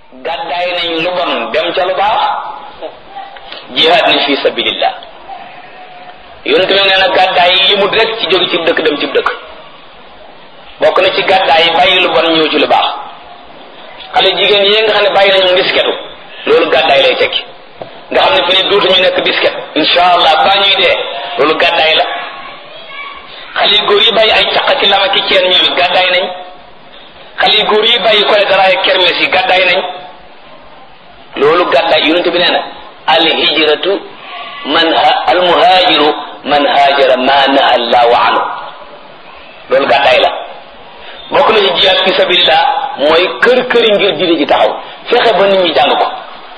gàddaay nañ lu bon dem ca lu baax jihaad nañ fi sabilillah. yonent bi nee na gàddaay yi limut rek ci jóge ci dëkk dem ci dëkk, bokk na ci gàddaay yi bàyyi lu bon ñëw ci lu baax. xale jigéen yi nga xam ne bàyyi nañu disketu, loolu gàddaay lay tekki, nga xam ne fi ne dootuñu nekk disket insha allah ba ñuy dee, loolu gàddaay la. xale yu góor yi bàyyi ay caq ki lama ki ceen ñoom gàddaay nañ. xale yu góor yi bàyyi kole daraay kermes yi gàddaay nañ. loolu gàddaay yonent bi nee na al hijratu al muhajiru man hajara ma naha allahu anhu, loolu gàddaay la. bokk na ci jihaad fi sabilillah mooy kër këri ngir diine ji taxaw, fexe ba nit ñi jàng ko.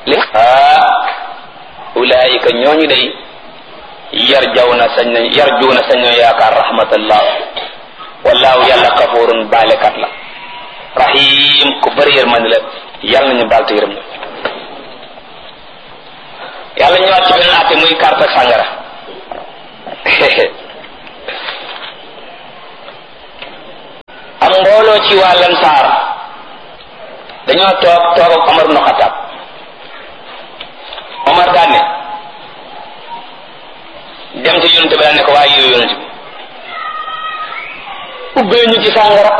ulaayika ñooñu day yarjuuna sañ nañ yaakaar rahmatallah, wallahu yàlla kafurun baalekat la, rahim ku bëri yërmande la, yàlla nañu baal te yërëm na. yàlla ñëwaat ci beneen àtte muy carte ak sàngara. am mbooloo ci waa Lansaar dañoo toog ak Omar ibn Khattab. Omar daan ne dem ci yonent bi daan ne ko waaye yow yonent bi ubbee ñu ci sàngara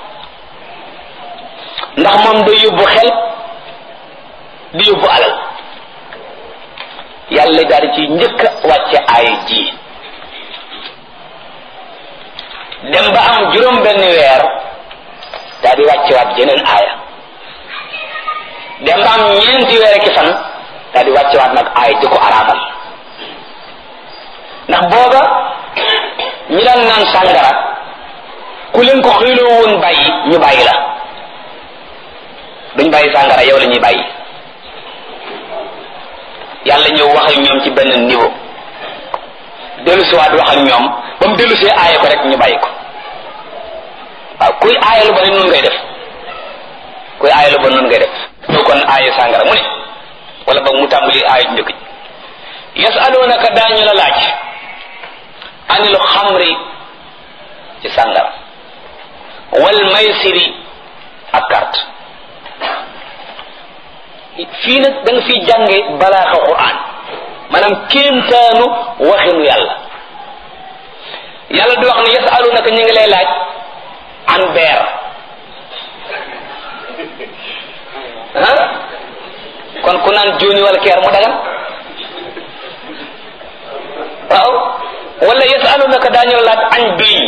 ndax moom day yóbbu xel di yóbbu alal. yàlla daal di ci njëkk a wàcce aaya ji dem ba am juróom benn weer daal di wàcce waat jeneen aaya, dem ba am ñeenti weer ki fan daal di wàcce waat nag aaya di ko araamal. ndax booba ñi daan naan sàngara ku leen ko xëyloo woon bàyyi ñu bàyyi la, duñ bàyyi sàngara yow la ñuy bàyyi. yàlla ñëw wax ak ñoom ci benn niveau, dellusiwaat wax ak ñoom ba mu dellusee aaye ko rek ñu bàyyi ko. waaw kuy aaye lu ba noonu ngay def, kuy aaye lu ba noonu ngay def. ñoo kon aaye sàngara mu ne wala ba mu tàmbali aaye njëkk ji yasalunaka daañu la laaj anil xamri ci sàngara wal maysiri ak carte. fii nag da nga fiy jànge balaaxa Qur'an, maanaam kéemtaanu waxinu yàlla. yàlla di wax ne yasalunaka ñu ngi lay laaj an beer kon ku naan jóoni wala keer mu dagan. waaw wala yasalunaka daañu la laaj añ biiñ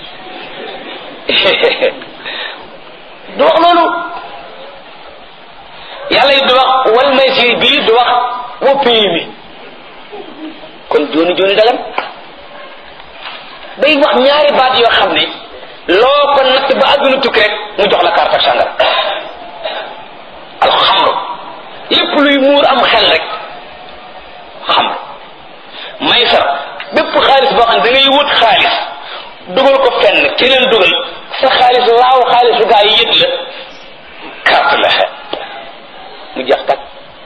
du wax loolu. yàlla yi du wax wal maysir bii du wax woppi mi, kon jooni jooni dagan. day wax ñaari baat yoo xam ne loo ko natt ba àdduna tukki rek mu jox la carte ak sàngara. alxamru lépp luy muur am xel rek xamru. maysar bépp xaalis boo xam ne da ngay wut xaalis dugal ko fenn keneen dugal sa xaalis laaw xaalisu gaa yi yët la, carte la mu jeex tag.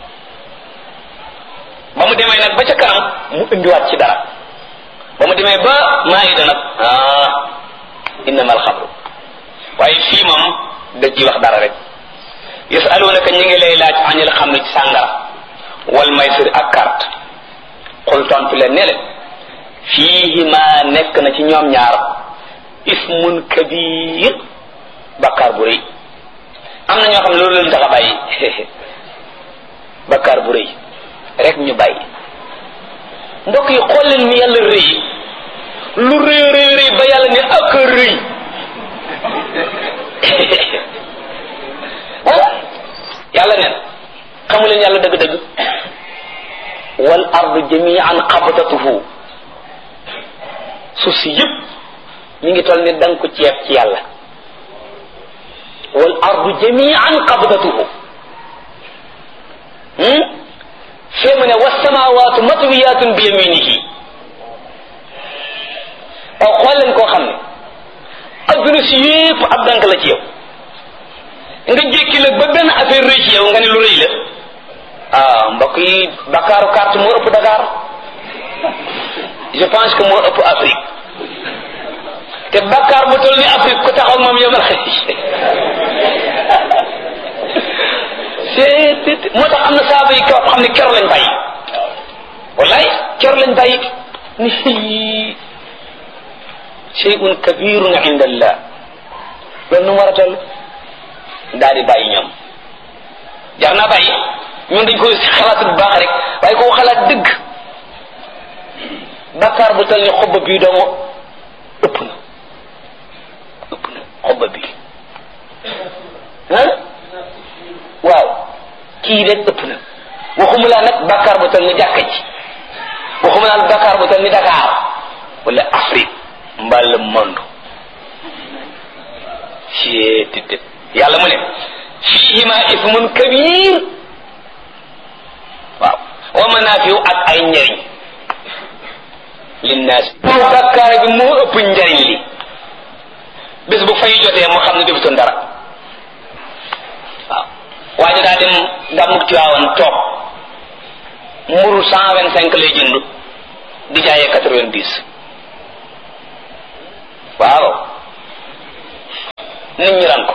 ba mu demee nag ba ca kanam mu indiwaat ci dara, ba mu demee ba maayida nag innama alxamru. waaye fii moom da ciy wax dara rek. yasalunaka ñi ngi lay laaj anil xamri ci sàngara wal maysir ak carte. xul tontu leen ne leen fiihima nekk na ci ñoom ñaar ismun kabir, bakkaar bu rëy. am na ñoo xam ne loolu leen tax a bàyyi bakkaar bu rëy rek ñu bàyyi. mbokk yi xool leen ni yàlla rëy, lu rëy rëy rëy ba yàlla ne ak rëy. yàlla neen xamu leen yàlla dëgg-dëgg. wal ardu jami'an qabdatuhu, suuf si yëpp ñu ngi toll ni da nga ko ceeb ci yàlla. wal ardu jami'an qabdatuhu fee mu ne wassamaawaatu matwiyatun bi yaminihi. waaw xool leen koo xam ne adduna si yëpp ab dank la ci yow, nga jékki la ba benn affaire rëy ci yow nga ne lu rëy la. mbokk yi bakkaaru carte moo ëpp Dakar, je pense que moo ëpp Afrique. te bakkaar bu toll ni Afrique ku taxaw moom yomal xëy moo tax am na saaba yi kaw xam ne kero lañ bàyyi wallaay kero lañ bàyyi ni shay'un kabirun inda allah loolu nu mu war a toll daal di bàyyi ñoom jar naa bàyyi ñun dañ koy xalaat bu baax rek waaye koo xalaat dëgg bakkaar bu tal ni xobba bii doomu ëpp na xobba bii waaw kii rek ëpp na waxuma laa nag bakkaar bu tal ni jàkka ji waxuma laa bakkaar bu tal ni Dakar wala Afrique mbaa le monde ci tëdd yàlla mu ne fiihima ismun kabir waaw wa manaafiu ak ay njariñ linnaas bakkaar bi moo ëpp njariñ li bés bu fay jotee mu xam ne defutoon dara waaw waaye daa dem gàmmug Tiwaawan toog mburu 125 lay jënd di jaayee 90 waaw nit ñi ran ko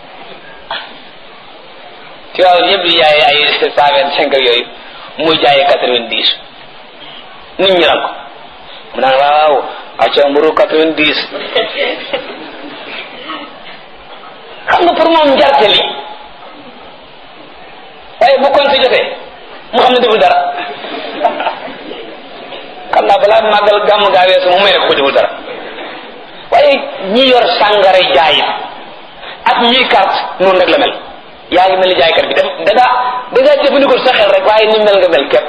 Tiwaawan yëpp di jaayee ay 125 yooyu muy jaayee 90 nit ñi ran ko mu naan waaw acca mburu 90 xam nga pour moom njarte li waaye bu kon si jotee mu xam ne deful dara xam naa balaa màggal gàmm gaa weesu mu may rek ko deful dara waaye ñi yor sàngara jaayit ak ñiy carte noonu rek la mel yaa ngi mel ni jaaykat bi da ngaa jëfandikoo sa xel rek waaye ni mel nga mel képp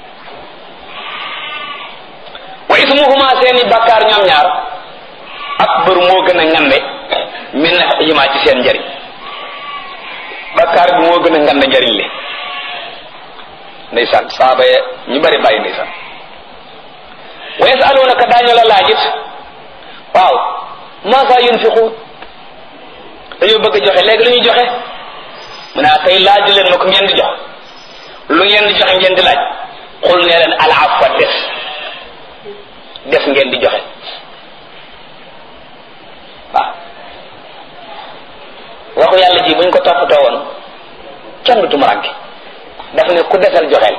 wa ismuhuma seeni bakkaar ñoom ñaar akbar moo gën a ngande min himaa ci seen njariñ bakkaar bi moo gën a ngande njariñ li ndeysaan saaba ya ñu bari bàyyi ndeysaan wa yasalunaka daañu la laajit waaw maasa yunfiqu dañoo bëgg a joxe léegi lu ñuy joxe mu ne kay laaj leen ma ko ngeen di jox lu ngeen di joxe ngeen di laaj xul ne leen al afwa def ngeen di joxe waaw waxu yàlla ji buñ ko toppatoo woon kenn du tumuranke daf ne ku desal joxeel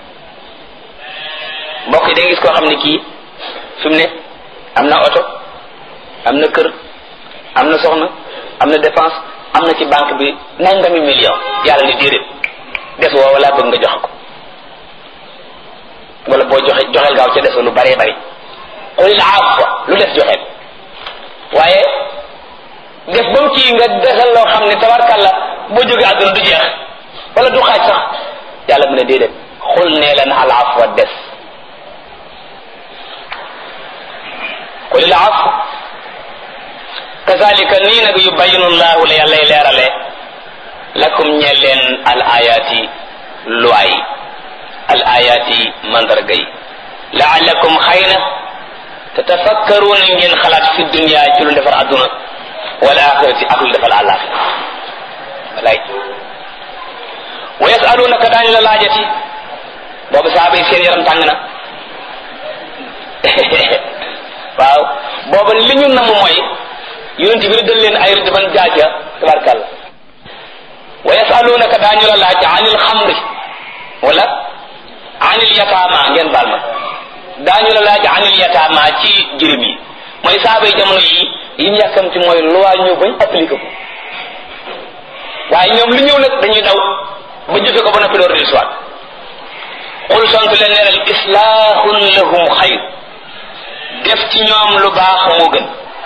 mbokk yi da nga gis koo xam ne kii fi mu ne am na oto am na kër am na soxna am na dépense am na ci banque bi nangami million yàlla ni déedéet des woo wala bëgg nga jox ko wala boo joxeel gaaw ca des lu baree bari xulil afwa lu des joxeel waaye def ba mu kii nga desal loo xam ne tabarkàlla boo jógee àdduna du jeex wala du xaaj sax yàlla mu ne déedéet xul nee leen al afwa des xulil afwa kazalika nii nag yubayinu llahu la yàllay leerale lakum ñeel leen al ayaati luwaay al ayaati mandarga yi laallakum xëy na tatafakkaruuna ngeen xalaat fi dunya ci lu defar adduna wala axirati ak lu defal àllaaxira walay wa yasalunaka daañu la laajati boobu saaba yi seen yaram tàng na waaw booba li ñu namm mooy yonent bi dal leen ay rëdd ban jaaja tabarkàlla wa yasalunaka daañu la laaj anil xamri wala anil yataama ngeen baal ma daañu la laaj anil yataama ci jirim yi mooy saaba yi jamono yi yi ñu yàkkamti mooy loi ñëw bañ appliqué ko waaye ñoom lu ñëw nag dañuy daw ba jëfe ko ba noppi door di soit xul sant leen ne leen islaahun lahum xayr def ci ñoom lu baax moo gën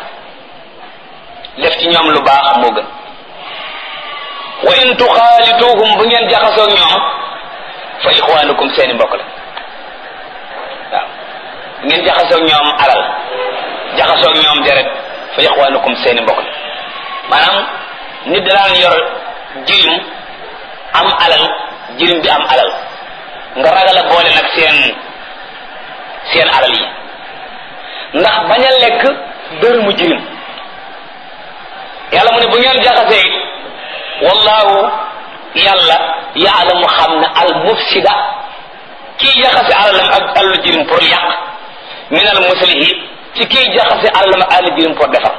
def ci ñoom lu baax moo gën wa in tuxaalituhum bu ngeen jaxasoo ñoom fa ixwaanukum seeni mbokk la waaw bu ngeen jaxasoo ñoom alal jaxasoo ñoom deret fa ixwaanukum seeni mbokk la maanaam nit daan yor jirim am alal jirim bi am alal nga ragal a boole nag seen alal yi ndax bañ a lekk dërëmu jirim yàlla mu ne bu ngeen jaxasee it wallahu yàlla yaalamu xam ne al mufsida kii jaxase alalam ak alalu jirim pour yàq min al muslihi ci kii jaxase alalam ak alalu jirim pour defar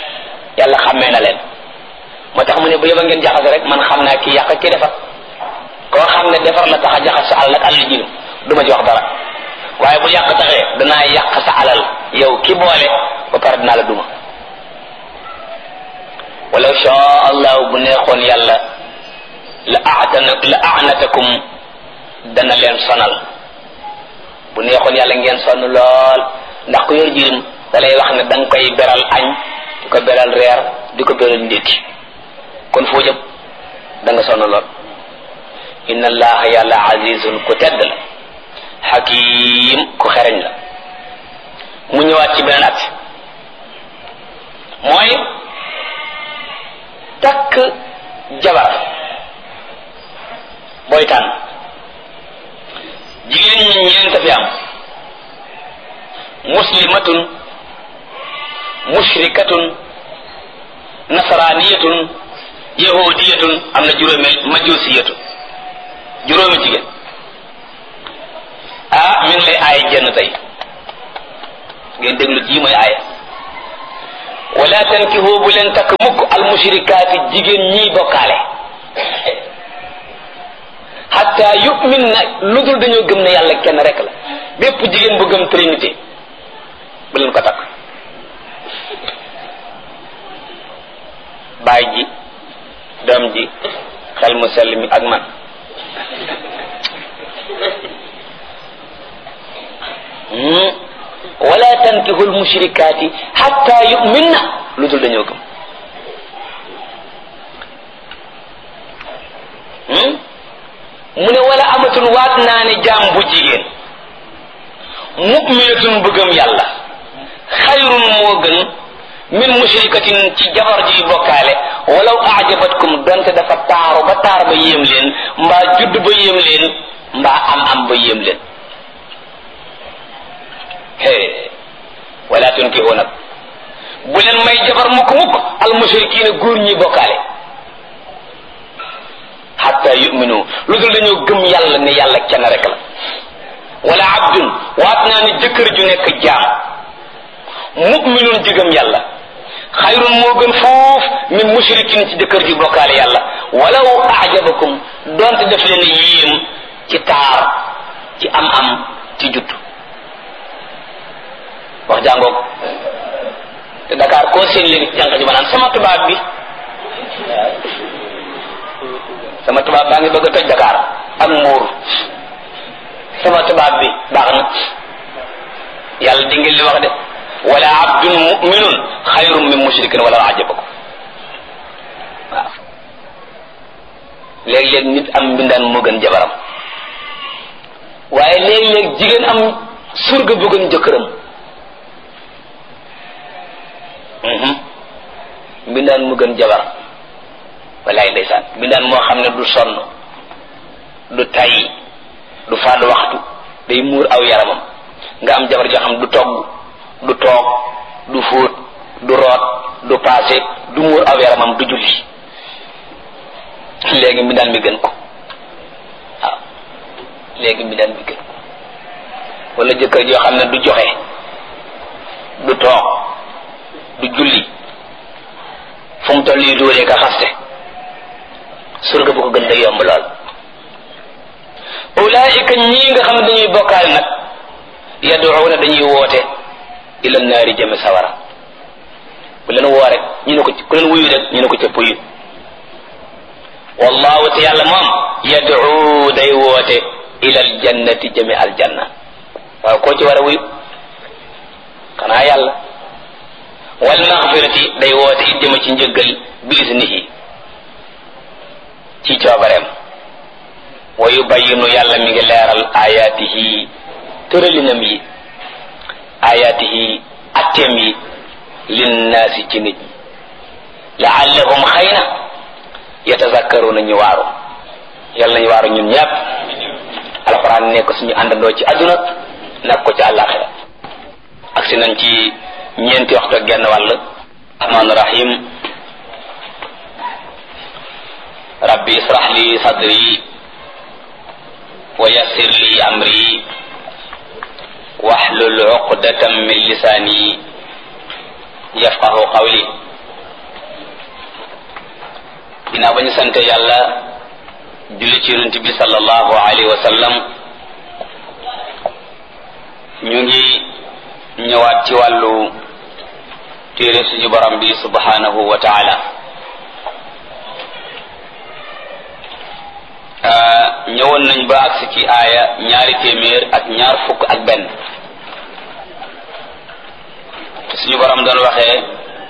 yàlla xammee na leen moo tax mu ne bu yóbba ngeen jaxase rek man xam naa kii yàq kii defar koo xam ne defar la tax a jaxas sa alal nag alal jirim du ma ci wax dara waaye bu yàq taxee danaa yàq sa alal yow ki boole ba pare dinaa la duma. walaw shaa allahu bu neexoon yàlla la a'natakum dana leen sonal bu neexoon yàlla ngeen sonn lool ndax ku yor jirim da lay wax ne da nga koy beral añ di ko beral reer di ko beral ndékki kon foo jëm da nga sonn lool. inna allaha yàlla azizun ku tedd la hakim ku xereñ la. mu ñëwaat ci beneen at mooy takk jabar booy tànn jigéen ñi ñeent fi am muslimatun mushrikatun nasraniyatun yahudiyatun am na majusiyatun juróomi jigéen. mi ngi lay aaya jenn tey ngeen déglu ji mooy aaya wala tankihu bu leen takk mukk al mushrikaati jigéen ñiy bokkaale hatta yu'min na lu dul dañoo gëm ne yàlla kenn rek la. bépp jigéen bu gëm trinité bu leen ko takk. baay ji doom ji xel mu sell mi ak man wala tankihul mushrikaati hatta yu'minna lu dul dañoo gëm. mu ne wala amatun waat naa ne jaam bu jigéen mu'minatun bu gëm yàlla xayrun moo gën min mushrikatin ci jabar ji bokkaale walaw a'jabatkum donte dafa taaru ba taar ba yéem leen mbaa judd ba yéem leen mbaa am ba yéem leen. wala tunkihu nag bu leen may jabar mukk al mushrikiina góor ñi bokkaale hatta yu'minu lu dul dañoo gëm yàlla ne yàlla kenn rek la. wala abdun waat naa ne jëkkër ju nekk jaam mu'minun ji gëm yàlla xayrun moo gën foofu min mushrikin ci jëkkër ji bokkaale yàlla walaw a'jabakum donte def leen yéem ci taar ci am ci judd. wax jàngoog te Dakar koo seen léegi jànq ji ma naan sama tubaab bi sama tubaab baa ngi bëgg a toj Dakar ak Mbuur sama tubaab bi baax na yàlla di ngeen li wax de wala abdun mu'minun xayrun min mushrikin wala ajabakum. waaw léeg-léeg nit am mbindaan moo gën jabaram waaye léeg-léeg jigéen am surga bu gën jëkkëram. mbindaan mu gën jabar wallaay ndeysaan mbindaan moo xam ne du sonn du tay du fadd waxtu day muur aw yaramam nga am jabar joo xam du togg du toog du fóot du root du paase du muur aw yaramam du julli léegi mbindaan mi gën ko. waaw léegi mbindaan mi gën ko wala jëkkër joo xam ne du joxe du toog du julli fu mu toll yi dóoree ka xaste surga bu ko gën day yomb lool. ulaika ñii nga xam ne dañuy bokkaale nag yad'una dañuy woote ila naari jëme sawara bu leen woo rek ñu ne ko ku leen wuyu rek ñu ne ko ca puyu. wallahu te yàlla moom yad'u day woote ila aljannati jëme aljanna. waaw koo ci war a wuyu xanaa yàlla. wal maghfirati day woote it jëme ci njëggal bi isnihi ci coobareem. wa yubayyinu yàlla mi ngi leeral ayatihi tëralinam yi ayatihi atteem yi linnaasi ci nit ñi laallahum xëy na yatazakkaruna ñu waaru. yàlla nañu waaru ñun ñëpp. alxuraan nekk suñu àndandoo ci àdduna nag ko ci àllaaxira. agsi nañ ci ñeenti waxtu ak genn wàll. rahmaan rahim rabbi israh li sadri wa yassir li amri wahlul uqdatan min lisani yafqahu qawli. ginnaaw ba ñu sante yàlla julli ci yonent bi sallallahu alayhi wa sallam ñu ngi ñëwaat ci wàllu téere suñu borom bi subhanahu wa taala ñëwoon nañ ba agsi ci aaya 221 suñu borom doon waxee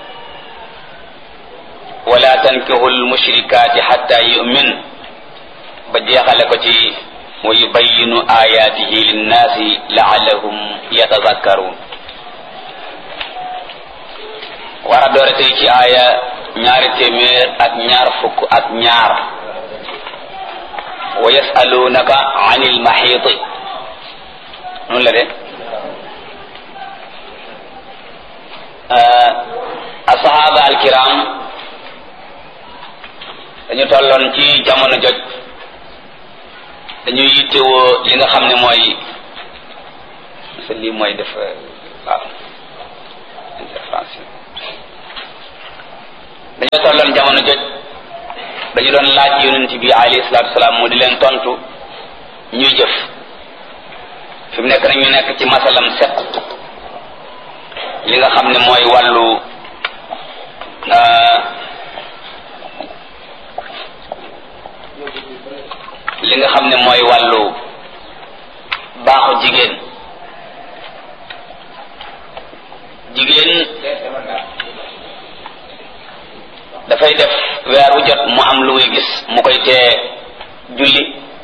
wala tankihu almushrikaati hatta yu'min ba jeexale ko ci wa yubayyinu ayatihi linnaasi la'allahum yatazakkarun war a doore tey ci aaya 222 wa yasalunaka anil mahiiti noonu la de asahaba alkiram dañu tolloon ci jamono joj dañuy yittewoo li nga xam ne mooy lii mooy def waaw interférence dañoo tolloon jamono joj dañu doon laaj yonent bi alayhi salaatu wasalaam mu di leen tontu ñuy jëf fi mu nekk nag ñu nekk ci masalam set li nga xam ne mooy wàllu li nga xam ne mooy wàllu baaxu jigéen dafay def weer wu jot mu am lu muy gis mu koy tee julli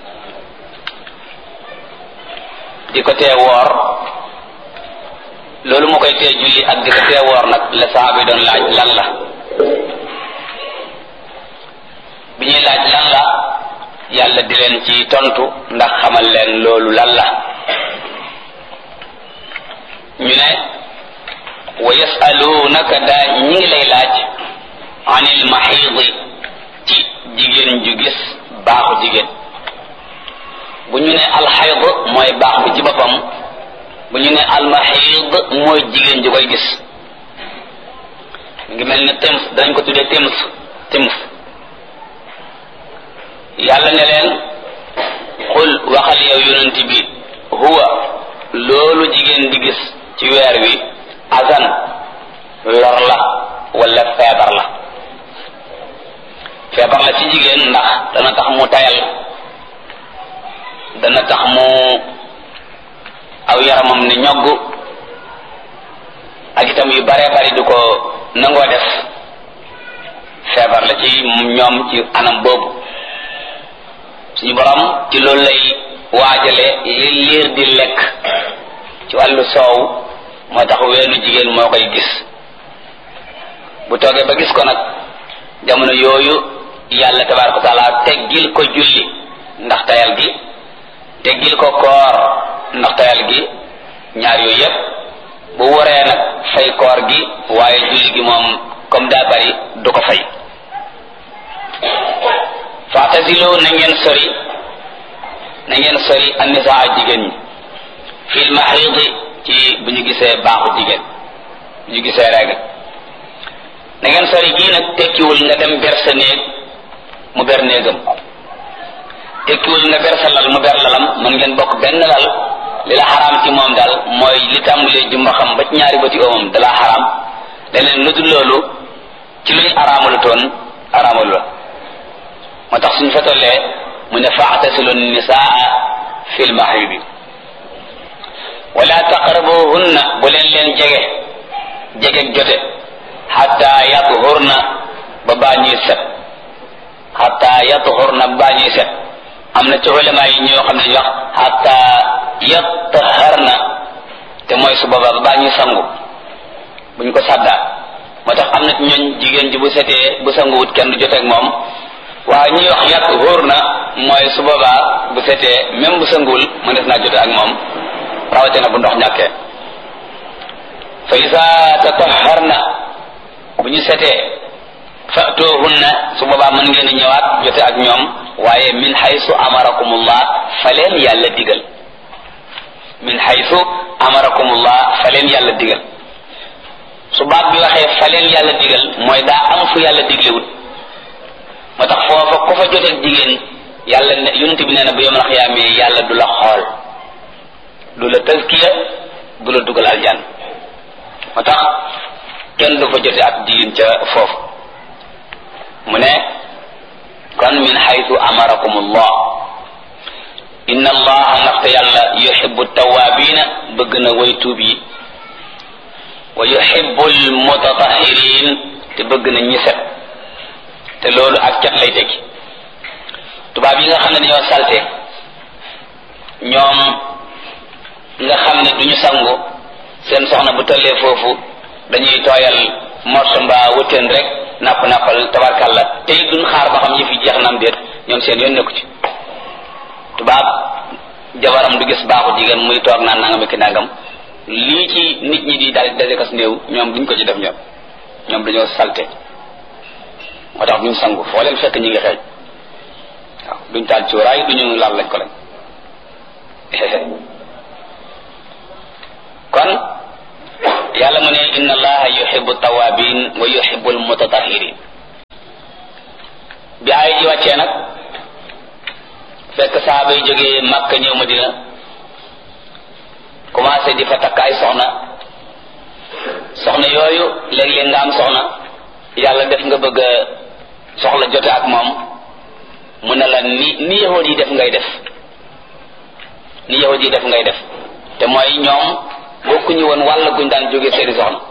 di ko tee woor loolu mu koy tee julli ak di ko tee woor nag la sahaaba yi doon laaj lan la bi ñuy laaj lan la yàlla di leen ci tontu ndax xamal leen loolu lan la ñu ne wa yasalunaka daa ñi ngi lay laaj anil mahidi ci jigéen ju gis baaxu jigéen bu ñu ne alxayd mooy baax bi ci boppam bu ñu ne almahid mooy jigéen ju koy gis ngi mel ni tems dañ ko tuddee tems yàlla ne leen xul waxal yow yonent bi huwa loolu jigéen di gis ci weer wi azan lor la wala feebar la ci jigéen ndax dana tax mu tayal dana tax mu aw yaramam ni ñogg ak itam yu bare bari du ko nangoo def feebar la ci ñoom ci anam boobu suñu borom ci loolu lay waajale li liir di lekk ci wàllu soow moo tax weenu jigéen moo koy gis bu toogee ba gis ko nag jamono yooyu yàlla tabaaraka wa taala teggil ko julli ndax tayal gi teggil ko koor ndax tayal gi ñaar yooyu yépp bu waree nag fay koor gi waaye julli gi moom comme daa bari du ko fay fa'tazilu na ngeen sori an-nisaa jigéen ñi fil mahidi ci bu ñu gisee baaxu jigéen bu ñu gisee règle na ngeen sori gii nag tekkiwul nga dem ber sa néeg mu ber néegam tekkiwul nga ber sa lal mu ber lalam mën ngeen bokk benn lal li la xaraam ci moom daal mooy li tàmbalee jumba xam ba ci ñaari bëti oomam da la xaraam leneen lu dul loolu ci luñ araamalu toon araamalu la moo tax suñu fa tollee mu ne fa'tasilu nisaa fil mahidi wala taqrabuhunna bu leen jege jote hatta yathurna ba baa ñuy set hatta yathurna ba baa ñuy set am na ci ulama yi ñoo xam ne ñu wax hatta yataharna te mooy su boobaa ba baa ñuy sangu buñ ko sàddaa moo tax am na ci ñooñ jigéen ji bu setee bu sanguwut kenn du joteeg moom waaye ñuy wax yathurna mooy su boobaa bu setee même bu sanguwul mu def naa jote ak moom rawatina bu ndox ñàkkee fa iza tataharna bu ñu setee fa'tuhunna su boobaa mën ngeen ñëwaat jote ak ñoom waaye min haythu amarakumullah fa leen yàlla digal min haythu amarakumullah fa leen yàlla digal su baat bi waxee fa leen yàlla digal mooy daa am fu yàlla diglewut moo tax foofa ku fa joteeg jigéen yàlla ne yonent bi nee na bu yawmal xiyaamee yàlla du la xool du la tazkiya du la dugal aljanna moo tax kenn du fa jote ak jigéen ca foofu mu ne kon min haythu amarakum allah inna allaha ndaxte yàlla yuhibbu tawabina bëgg na way tuub yi wa yuhibbu almutatahirin te bëgg na ñi set te loolu ak cat lay tekki tubaab yi nga xam ne dañoo salte ñoom nga xam ne duñu sangu seen soxna bu tollee foofu dañuy tooyal morso mbaa wëteen rek nappal tabarkalla te it duñ xaar ba xam yi fi jeex na am déet ñoom seen yoon nekku ci tubaab jabaram du gis baaxu jigéen muy toog naan nangam ak nangam lii ci nit ñi di daal dajekas néew ñoom duñ ko ci def ñoom dañoo salte moo tax duñ sangu foo leen fekk ñi ngi xeeñ waaw duñ taal cuuraay duñu laal lañ ko lañ kon yàlla mu ne inna allaha yuhibbu tawabin wa yuhibbu almutatahirin bi ay ji wàccee nag fekk saaba yi jógee Makka ñëw Madina commencé di fa takk ay soxna yooyu léeg-léeg nga am soxna yàlla def nga bëgg a soxla jote ak moom mu ne la ni yahud yi def ngay def ni yahud yi def ngay def te mooy ñoom bokkuñu woon wàll guñ daan jóge seeni soxna